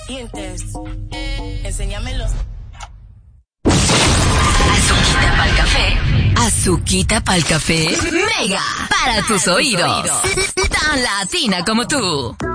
dientes. Enséñamelos. Azuquita pa'l café. Azuquita pa'l café. Mega. Para tus oídos. Tan latina como tú.